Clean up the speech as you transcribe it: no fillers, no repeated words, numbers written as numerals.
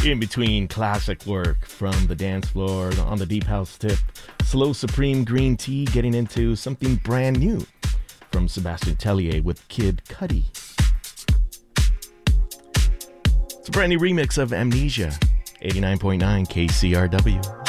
In between classic work from the dance floor on the deep house tip, Slow Supreme Green Tea getting into something brand new from Sebastian Tellier with Kid Cudi. It's a brand new remix of Amnesia, 89.9 KCRW.